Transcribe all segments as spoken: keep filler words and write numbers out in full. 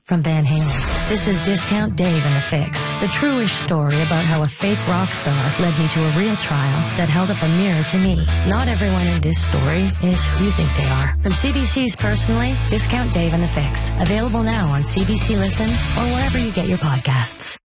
from Van Halen. This is Discount Dave and the Fix, the true-ish story about how a fake rock star led me to a real trial that held up a mirror to me. Not everyone in this story is who you think they are. From C B C's Personally, Discount Dave and the Fix. Available now on C B C Listen or wherever you get your podcasts.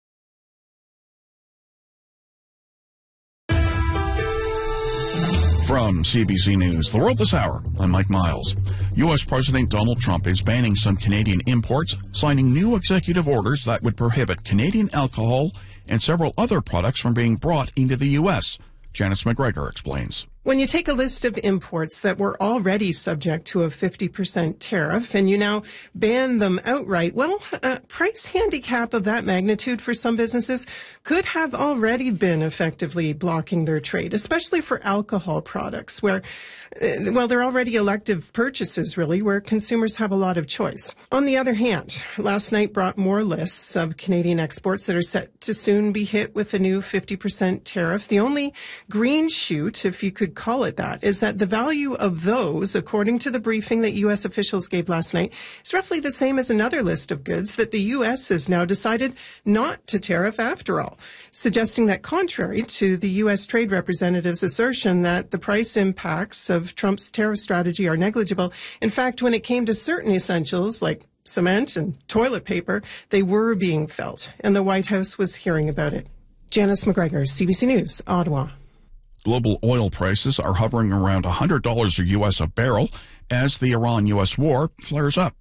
From C B C News, The World This Hour, I'm Mike Miles. U S President Donald Trump is banning some Canadian imports, signing new executive orders that would prohibit Canadian alcohol and several other products from being brought into the U S. Janice McGregor explains. When you take a list of imports that were already subject to a fifty percent tariff and you now ban them outright, well, a price handicap of that magnitude for some businesses could have already been effectively blocking their trade, especially for alcohol products where, well, they're already elective purchases, really, where consumers have a lot of choice. On the other hand, last night brought more lists of Canadian exports that are set to soon be hit with a new fifty percent tariff. The only green shoot, if you could call it that, is that the value of those, according to the briefing that U S officials gave last night, is roughly the same as another list of goods that the U S has now decided not to tariff after all, suggesting that contrary to the U S trade representative's assertion that the price impacts of Trump's tariff strategy are negligible, in fact, when it came to certain essentials like cement and toilet paper, they were being felt, and the White House was hearing about it. Janice McGregor, C B C News, Ottawa. Global oil prices are hovering around one hundred dollars a U S a barrel as the Iran-U S war flares up.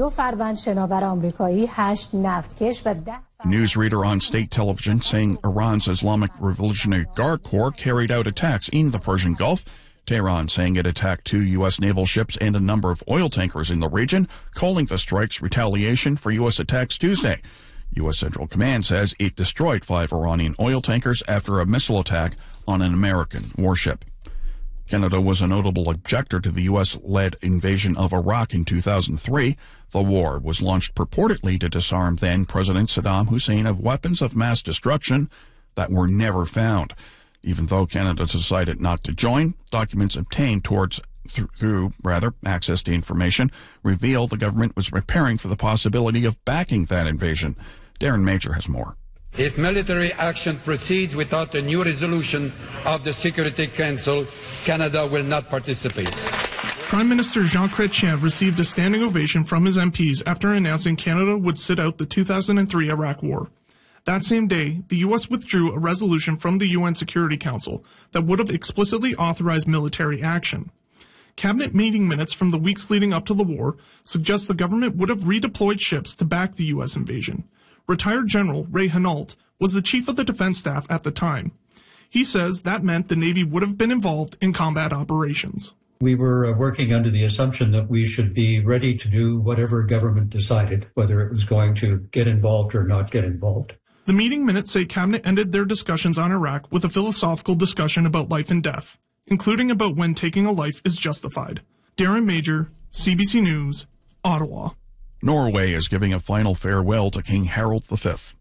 Newsreader on state television saying Iran's Islamic Revolutionary Guard Corps carried out attacks in the Persian Gulf. Tehran saying it attacked two U S naval ships and a number of oil tankers in the region, calling the strikes retaliation for U S attacks Tuesday. U S Central Command says it destroyed five Iranian oil tankers after a missile attack on an American warship. Canada was a notable objector to the U S-led invasion of Iraq in two thousand three. The war was launched purportedly to disarm then-President Saddam Hussein of weapons of mass destruction that were never found. Even though Canada decided not to join, documents obtained towards th- through rather access to information reveal the government was preparing for the possibility of backing that invasion. Darren Major has more. If military action proceeds without a new resolution of the Security Council, Canada will not participate. Prime Minister Jean Chrétien received a standing ovation from his M Ps after announcing Canada would sit out the two thousand three Iraq War. That same day, the U S withdrew a resolution from the U N Security Council that would have explicitly authorized military action. Cabinet meeting minutes from the weeks leading up to the war suggest the government would have redeployed ships to back the U S invasion. Retired General Ray Hinault was the chief of the defense staff at the time. He says that meant the Navy would have been involved in combat operations. We were uh, working under the assumption that we should be ready to do whatever government decided, whether it was going to get involved or not get involved. The meeting minutes say Cabinet ended their discussions on Iraq with a philosophical discussion about life and death, including about when taking a life is justified. Darren Major, C B C News, Ottawa. Norway is giving a final farewell to King Harald the Fifth.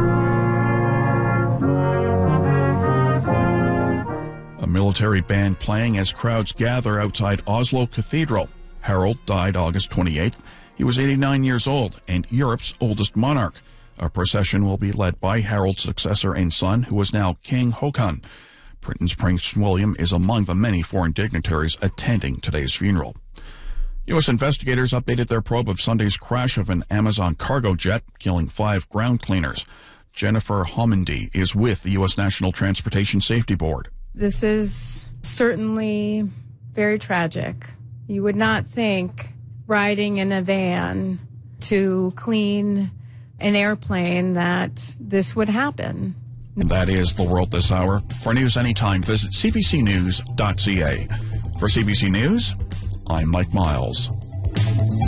A military band playing as crowds gather outside Oslo Cathedral. Harald died August twenty-eighth. He was eighty-nine years old and Europe's oldest monarch. A procession will be led by Harald's successor and son, who is now King Håkon. Britain's Prince William is among the many foreign dignitaries attending today's funeral. U S investigators updated their probe of Sunday's crash of an Amazon cargo jet, killing five ground cleaners. Jennifer Homendy is with the U S National Transportation Safety Board. This is certainly very tragic. You would not think riding in a van to clean an airplane that this would happen. And that is The World This Hour. For news anytime, visit c b c news dot c a. For C B C News, I'm Mike Miles.